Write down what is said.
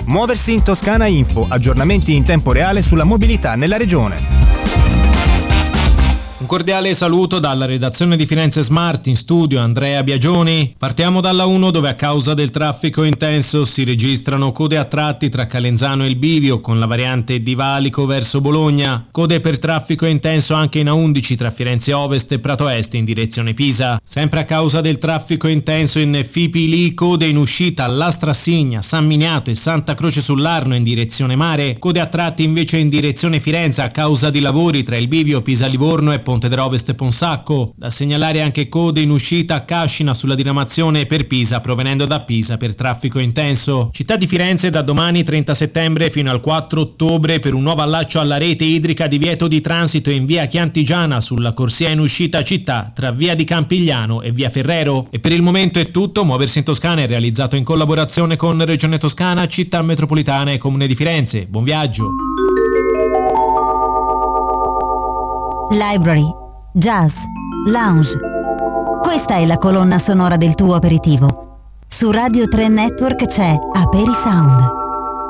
Muoversi in Toscana Info, aggiornamenti in tempo reale sulla mobilità nella regione. Un cordiale saluto dalla redazione di Firenze Smart, in studio Andrea Biagioni. Partiamo dalla 1, dove a causa del traffico intenso si registrano code a tratti tra Calenzano e il Bivio con la variante di Valico verso Bologna. Code per traffico intenso anche in A11 tra Firenze Ovest e Prato Est in direzione Pisa. Sempre a causa del traffico intenso in Fipili, code in uscita a Lastrassigna, San Miniato e Santa Croce sull'Arno in direzione mare. Code a tratti invece in direzione Firenze a causa di lavori tra il Bivio, Pisa Livorno e Ponte d'Ovest e Ponsacco. Da segnalare anche code in uscita a Cascina sulla diramazione per Pisa provenendo da Pisa per traffico intenso. Città di Firenze da domani 30 settembre fino al 4 ottobre per un nuovo allaccio alla rete idrica divieto di transito in via Chiantigiana sulla corsia in uscita città tra via di Campigliano e via Ferrero. E per il momento è tutto. Muoversi in Toscana è realizzato in collaborazione con Regione Toscana, Città Metropolitana e Comune di Firenze. Buon viaggio. Library, jazz, lounge. Questa è la colonna sonora del tuo aperitivo. Su Radio 3 Network c'è Aperi Sound.